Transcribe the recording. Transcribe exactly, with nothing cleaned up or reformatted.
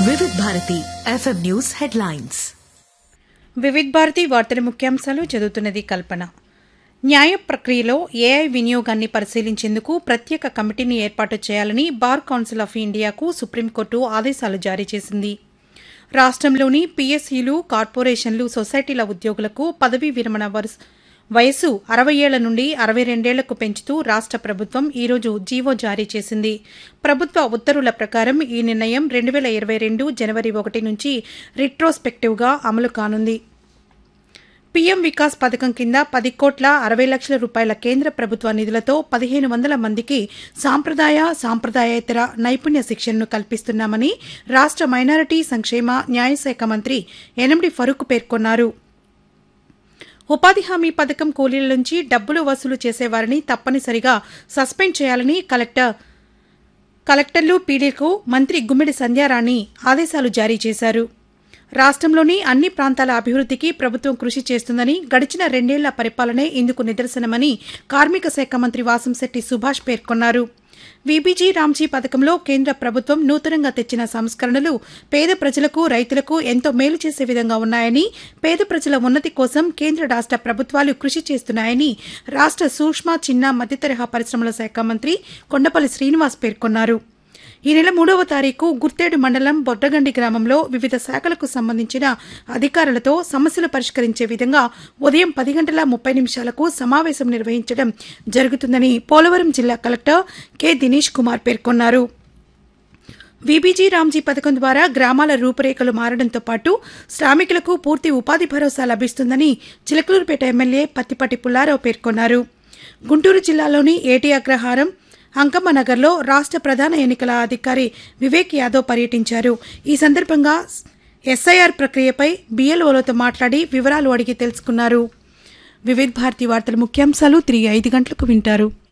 వివిధ Bharati FM news headlines. వివిధ భారతి వార్తల ముఖ్యాంశాలు చదువుతున్నది కల్పన. న్యాయ ప్రక్రియలో ఏఐ వినియోగాన్ని పరిశీలించేందుకు ప్రత్యేక కమిటీని ఏర్పాటు చేయాలని బార్ కౌన్సిల్ ఆఫ్ ఇండియాకు సుప్రీంకోర్టు ఆదేశాలు జారీ చేసింది. రాష్ట్రంలోని పీఎస్యూలు, కార్పొరేషన్లు, సొసైటీల ఉద్యోగులకు పదవీ విరమణ వయసు అరవై ఏళ్ల నుండి అరవై రెండేళ్లకు పెంచుతూ రాష్ట్ర ప్రభుత్వం ఈరోజు జీవో జారీ చేసింది. ప్రభుత్వ ఉత్తర్వుల ప్రకారం ఈ నిర్ణయం రెండు వేల ఇరవై రెండు జనవరి ఒకటి నుంచి రిట్రోస్పెక్టివ్గా అమలు కానుంది. పీఎం వికాస్ పథకం కింద పది కోట్ల అరవై లక్షల రూపాయల కేంద్ర ప్రభుత్వ నిధులతో పదిహేను వందల మందికి సాంప్రదాయ, సాంప్రదాయేతర నైపుణ్య శిక్షణను కల్పిస్తున్నామని రాష్ట్ర మైనారిటీ సంక్షేమ న్యాయశాఖ మంత్రి యనమల ఫరూక్ పేర్కొన్నారు. ఉపాధి హామీ పథకం కూలీల నుంచి డబ్బులు వసూలు చేసేవారిని తప్పనిసరిగా సస్పెండ్ చేయాలని కలెక్టర్ కలెక్టర్లు, పీడీలకు మంత్రి గుమ్మిడి సంధ్యారాణి ఆదేశాలు జారీ చేశారు. రాష్ట్రంలోని అన్ని ప్రాంతాల అభివృద్ధికి ప్రభుత్వం కృషి చేస్తుందని, గడిచిన రెండేళ్ల పరిపాలనే ఇందుకు నిదర్శనమని కార్మిక శాఖ మంత్రి వాసంశెట్టి సుభాష్ పేర్కొన్నారు. వీబీజీ రామ్జీ పథకంలో కేంద్ర ప్రభుత్వం నూతనంగా తెచ్చిన సంస్కరణలు పేద ప్రజలకు, రైతులకు ఎంతో మేలు చేసే విధంగా ఉన్నాయని, పేద ప్రజల ఉన్నతి కోసం కేంద్ర రాష్ట్ర ప్రభుత్వాలు కృషి చేస్తున్నాయని రాష్ట్ర సూక్ష్మ, చిన్న, మధ్యతరహా పరిశ్రమల శాఖ మంత్రి కొండపల్లి శ్రీనివాస్ పేర్కొన్నారు. ఈ నెల మూడవ తారీఖు గుర్తేడు మండలం బొడ్డగండి గ్రామంలో వివిధ శాఖలకు సంబంధించిన అధికారులతో సమస్యలు పరిష్కరించే విధంగా ఉదయం పది గంటల ముప్పై నిమిషాలకు సమావేశం నిర్వహించడం జరుగుతుందని పోలవరం జిల్లా కలెక్టర్ కె దినేష్ కుమార్ పేర్కొన్నారు. వీబీజీ రామ్జీ పథకం ద్వారా గ్రామాల రూపురేఖలు మారడంతో పాటు శ్రామికులకు పూర్తి ఉపాధి భరోసా లభిస్తుందని చిలకలూరుపేట ఎమ్మెల్యే పత్తిపాటి పుల్లారావు పేర్కొన్నారు. గుంటూరు జిల్లాలోని ఏటీ అగ్రహారం, అంకమ్మనగర్లో రాష్ట్ర ప్రధాన ఎన్నికల అధికారి వివేక్ యాదవ్ పర్యటించారు. ఈ సందర్భంగా ఎస్ఐఆర్ ప్రక్రియపై బీఎల్ఓలతో మాట్లాడి వివరాలు అడిగి తెలుసుకున్నారు. వివిధ భారతి వార్తల ముఖ్యాంశాలు తిరిగి ఐదు గంటలకు వింటారు.